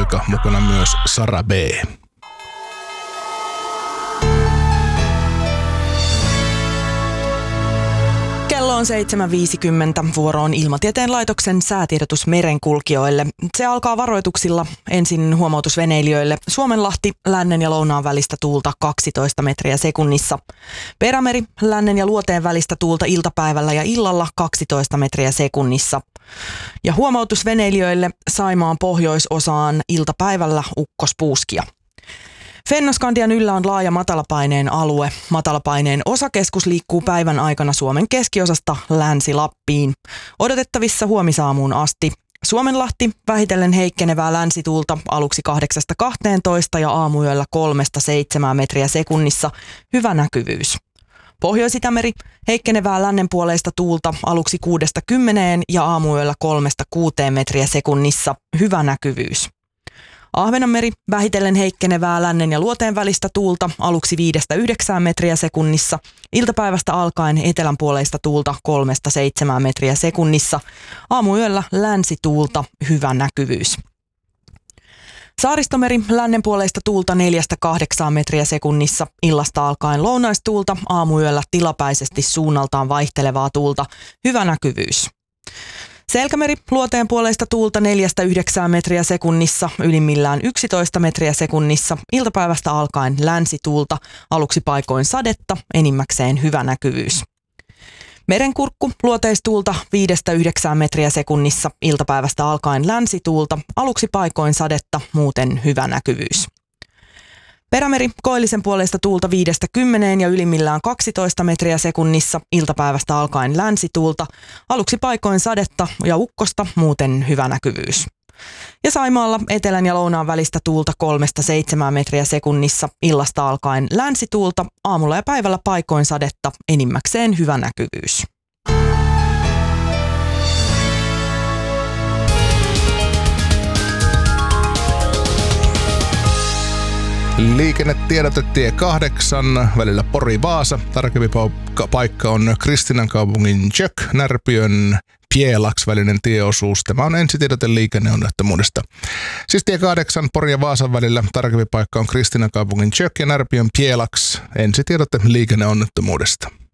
poika, mukana myös Sara B. Kello on 7.50. Vuoro on Ilmatieteen laitoksen säätiedotus merenkulkijoille. Se alkaa varoituksilla. Ensin huomautus veneilijöille. Suomenlahti, lännen ja lounaan välistä tuulta 12 metriä sekunnissa. Perämeri, lännen ja luoteen välistä tuulta iltapäivällä ja illalla 12 metriä sekunnissa. Ja huomautus veneilijöille. Saimaan pohjoisosaan iltapäivällä ukkospuuskia. Fennoskandian yllä on laaja matalapaineen alue. Matalapaineen osakeskus liikkuu päivän aikana Suomen keskiosasta Länsi-Lappiin. Odotettavissa huomisaamuun asti. Suomenlahti vähitellen heikkenevää länsituulta aluksi 8-12 ja aamuyöllä 3-7 metriä sekunnissa. Hyvä näkyvyys. Pohjois-Itämeri heikkenevää lännenpuoleista tuulta aluksi 6-10 ja aamuyöllä 3-6 metriä sekunnissa. Hyvä näkyvyys. Ahvenanmeri vähitellen heikkenevää lännen ja luoteen välistä tuulta aluksi 5-9 metriä sekunnissa. Iltapäivästä alkaen etelänpuoleista tuulta 3-7 metriä sekunnissa. Aamuyöllä länsituulta, hyvä näkyvyys. Saaristomeri lännenpuoleista tuulta 4-8 metriä sekunnissa. Illasta alkaen lounaistuulta, aamuyöllä tilapäisesti suunnaltaan vaihtelevaa tuulta, hyvä näkyvyys. Selkämeri luoteen puoleista tuulta 4-9 metriä sekunnissa, ylimmillään 11 metriä sekunnissa. Iltapäivästä alkaen länsituulta, aluksi paikoin sadetta, enimmäkseen hyvä näkyvyys. Merenkurkku luoteistuulta 5-9 metriä sekunnissa. Iltapäivästä alkaen länsituulta, aluksi paikoin sadetta, muuten hyvä näkyvyys. Perämeri koillisen puoleista tuulta 5-10 ja ylimmillään 12 metriä sekunnissa. Iltapäivästä alkaen länsituulta, aluksi paikoin sadetta ja ukkosta, muuten hyvä näkyvyys. Ja Saimaalla etelän ja lounaan välistä tuulta 3-7 metriä sekunnissa. Illasta alkaen länsituulta, aamulla ja päivällä paikoin sadetta, enimmäkseen hyvä näkyvyys. Liikennetiedote tie 8 välillä Pori-Vaasa. Tarkempi paikka on Kristiinankaupungin Jök, Närpiön Pielaks välinen tieosuus. Tämä on ensitiedote liikenneonnettomuudesta. Siis tie 8 Pori ja Vaasan välillä. Tarkempi paikka on Kristiinankaupungin Jök ja Närpiön Pielaks. Ensitiedote liikenneonnettomuudesta.